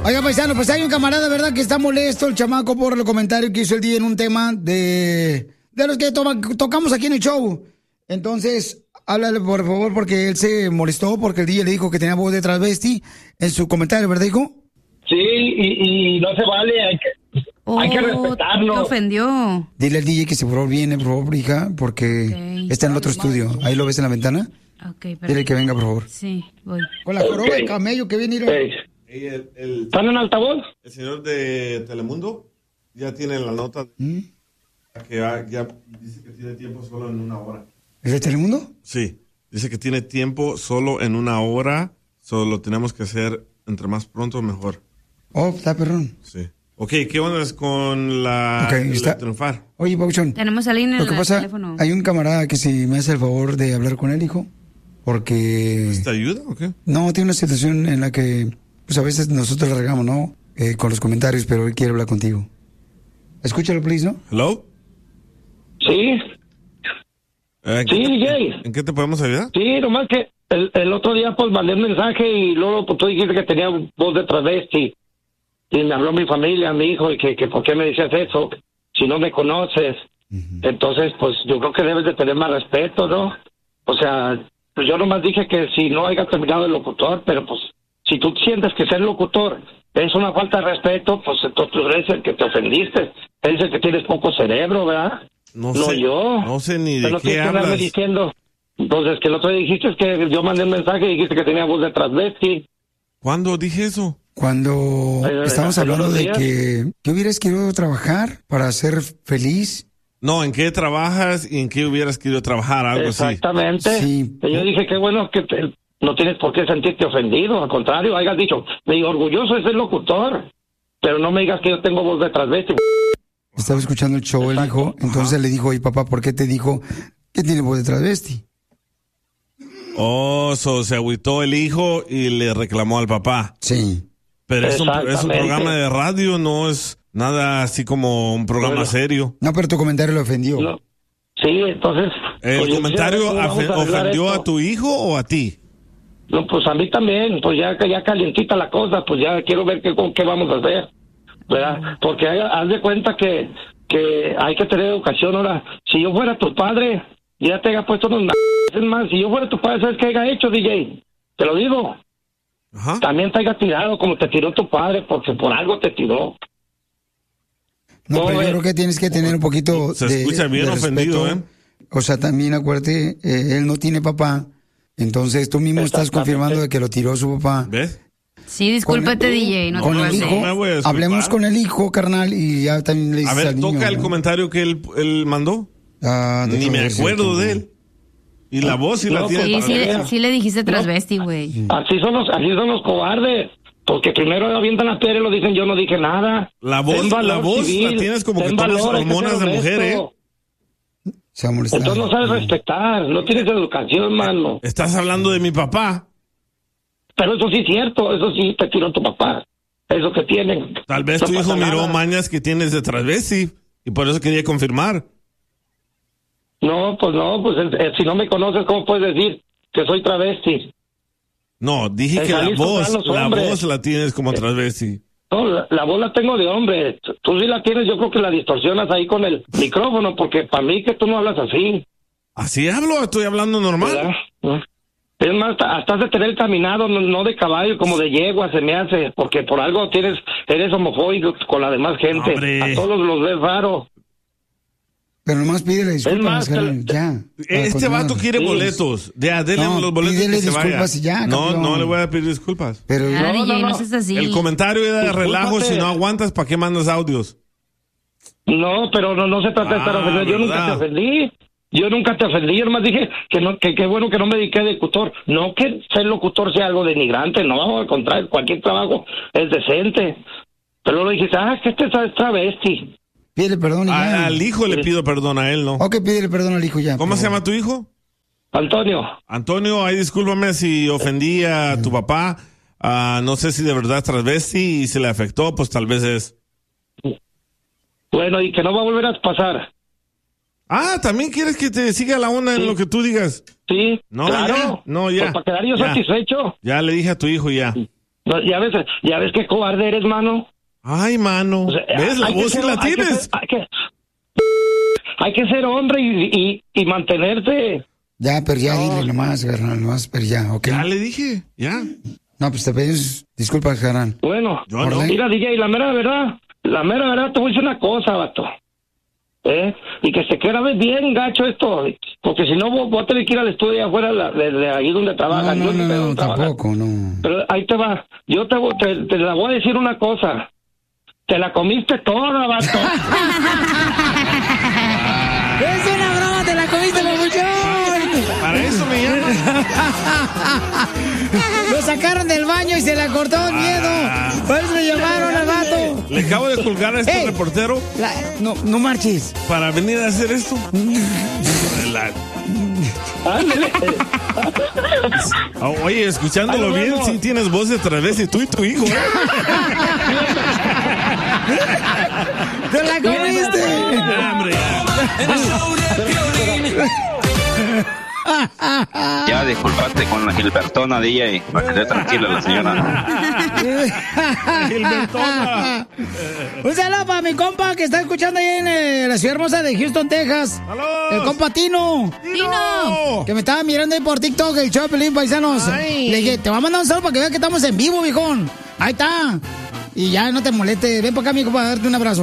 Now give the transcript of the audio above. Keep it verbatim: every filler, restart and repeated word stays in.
Oiga, paisano, pues hay un camarada, ¿verdad? Que está molesto, el chamaco, por los comentarios que hizo el día en un tema de, de los que toma, tocamos aquí en el show. Entonces, háblale, por favor, porque él se molestó porque el D J le dijo que tenía voz de transvesti en su comentario, ¿verdad, hijo? Sí, y, y no se vale, hay que, oh, hay que respetarlo. Te ofendió. Dile al D J que se por favor viene, por favor, hija, porque okay. está en el otro estudio. Ahí lo ves en la ventana. Okay, Dile que venga, por favor. Sí, voy. Con la joroba okay. de camello que viene. Okay. El, el, ¿Están en altavoz? El señor de Telemundo ya tiene la nota ¿Mm? que ya, ya dice que tiene tiempo solo en una hora. ¿Es de Telemundo? Sí, dice que tiene tiempo solo en una hora, solo tenemos que hacer entre más pronto mejor. Oh, está perrón. Sí. Ok, ¿qué onda es con la okay, está... triunfar? Oye, Pauchón. Tenemos a alguien en Lo que el pasa, teléfono. Hay un camarada que si me hace el favor de hablar con él, hijo, porque... ¿Te ayuda o qué? No, tiene una situación en la que... Pues a veces nosotros le regamos, ¿no? Eh, con los comentarios, pero él quiere hablar contigo. Escúchalo, please, ¿no? ¿Hello? Sí. Eh, sí, D J. ¿En qué te podemos ayudar? Sí, nomás que el, el otro día pues mandé un mensaje y luego pues, tú dijiste que tenía voz de travesti. Y me habló mi familia, mi hijo, y que, que por qué me decías eso, si no me conoces. Uh-huh. Entonces, pues yo creo que debes de tener más respeto, ¿no? O sea, pues yo nomás dije que si no haya terminado el locutor, pero pues... Si tú sientes que ser locutor es una falta de respeto, pues entonces tú eres el que te ofendiste. Eres el que tienes poco cerebro, ¿verdad? No, no sé, yo. No sé ni de no qué hablas. Diciendo. Entonces, que el otro día dijiste es que yo mandé un mensaje y dijiste que tenía voz de transvesti. ¿Cuándo dije eso? Cuando eh, estamos hablando de que, que hubieras querido trabajar para ser feliz. No, ¿en qué trabajas y en qué hubieras querido trabajar? Algo Exactamente. así. Exactamente. Sí. Yo dije que bueno que... Te, no tienes por qué sentirte ofendido, al contrario, hayas dicho, me digo, orgulloso de ser locutor, pero no me digas que yo tengo voz de transvesti. Estaba escuchando el show el hijo, entonces Ajá. le dijo, oye papá, ¿por qué te dijo que tiene voz de transvesti? Oh, so, se agüitó el hijo y le reclamó al papá. Sí. Pero es un, es un programa de radio, no es nada así como un programa bueno, serio. No, pero tu comentario lo ofendió. No. Sí, entonces... ¿El pues, comentario ofendió a tu hijo o a ti? No, pues a mí también, pues ya ya calientita la cosa, pues ya quiero ver qué, con qué vamos a hacer, ¿verdad? Porque hay, haz de cuenta que, que hay que tener educación ahora. Si yo fuera tu padre, ya te haya puesto unos m******. Es más, si yo fuera tu padre, ¿sabes qué haya hecho, D J? Te lo digo. Ajá. También te haya tirado como te tiró tu padre, porque por algo te tiró. No, no pero yo creo que tienes que tener un poquito Se de, escucha bien de ofendido, ¿eh? O sea, también acuérdate, eh, él no tiene papá. Entonces tú mismo estás confirmando de que lo tiró su papá. ¿Ves? Sí, discúlpate, D J. No con te el hijo, no hablemos con el hijo, carnal, y ya también le dices A ver, al niño, toca el ¿no? comentario que él, él mandó. Ah, Ni me acuerdo de él. Y la voz sí no, la tiene. Sí, sí, le, sí le dijiste transvesti, güey. No. Así son los, así son los cobardes. Porque primero avientan la piedra y lo dicen, yo no dije nada. La voz, la voz civil, la tienes como que tomas hormonas de mujer, ¿eh? Se ha molestado. Entonces no sabes respetar, no tienes educación, mano. Estás hablando de mi papá. Pero eso sí es cierto, eso sí te tiró tu papá. Eso que tienen. Tal vez no tu hijo miró nada. mañas que tienes de transvesti y por eso quería confirmar. No, pues no, pues eh, si no me conoces, ¿cómo puedes decir que soy travesti? No, dije en que la voz, la hombres. voz la tienes como transvesti. No, la, la voz la tengo de hombre. Tú sí la tienes, yo creo que la distorsionas ahí con el micrófono, porque para mí que tú no hablas así. ¿Así hablo? Estoy hablando normal. ¿No? Es más, hasta, hasta has de tener caminado, no, no de caballo, como de yegua se me hace, porque por algo tienes, eres homofóbico con la demás gente. ¡Hombre! A todos los ves raro. Pero nomás pídele disculpas, más, ya. Este vato quiere sí. boletos. Ya, denle no, los boletos que se vaya. Y ya, no, no le voy a pedir disculpas. Pero ah, no, D J, no, no. no seas así. El comentario era de relajo. Si no aguantas, ¿para qué mandas audios? No, pero no, no se trata de estar ah, ofendido. Yo nunca te ofendí. Yo nunca te ofendí. Yo nomás dije que no, que qué bueno que no me dediqué de locutor. No que ser locutor sea algo denigrante. No, al contrario, cualquier trabajo es decente. Pero luego dijiste, ah, que este es travesti. Pídele perdón y ya. A, al hijo le pido perdón, a él no. Ok, pídele perdón al hijo ya. ¿Cómo se llama tu hijo? Antonio. Antonio, ahí discúlpame si ofendí a tu papá. Uh, no sé si de verdad es transvesti y si le afectó, pues tal vez es. Bueno, y que no va a volver a pasar. Ah, ¿también quieres que te siga la onda sí. en lo que tú digas? Sí, no, claro. Ya, no, ya. Pues para quedar yo ya. satisfecho. Ya le dije a tu hijo ya. No, ya ves, ya ves qué cobarde eres, mano. Ay, mano. O sea, ¿Ves? La hay que voz sí ser- la hay que tienes. ser- Hay que, hay que ser hombre y, y, y mantenerse. Ya, pero ya dile nomás, carnal, nomás, pero ya, ¿ok? Ya le dije, ya. No, pues te pedimos disculpas, carnal. Bueno, Yo no. mira, D J, la mera verdad, la mera verdad, te voy a decir una cosa, vato. ¿Eh? Y que se queda bien gacho esto, porque si no, vos, vos tenés que ir al estudio afuera de, la- de- de ahí donde No, trabajas. no, Yo no, sé no, dónde trabajas. tampoco, no. Pero ahí te va. Yo te, voy- te, te la voy a decir una cosa. Te la comiste toda, vato. ¡Es una broma! ¡Te la comiste, papuchón! Para eso me llaman. Lo sacaron del baño y se le cortó el miedo. Por eso le llamaron al vato. Le acabo de colgar a este Ey. reportero La- no, no marches. para venir a hacer esto. La- Ándale. Ah, Oye, escuchándolo Ahí nos bien, vemos. sí tienes voz de travesti, tú y tu hijo, ¿eh? ¡Te la comiste! Ya, hombre, ya. Ya disculpaste con la Gilbertona, D J, para que esté tranquila la señora. Gilbertona. Un saludo para mi compa que está escuchando ahí en eh, la ciudad hermosa de Houston, Texas. ¡Saludos! El compa Tino. ¡Tino! Que me estaba mirando ahí por TikTok, el show de Pelín, paisanos. Ay. Le dije, te voy a mandar un saludo para que veas que estamos en vivo, viejón. Ahí está. Y ya, no te molestes. Ven para acá, mi compa, a darte un abrazo.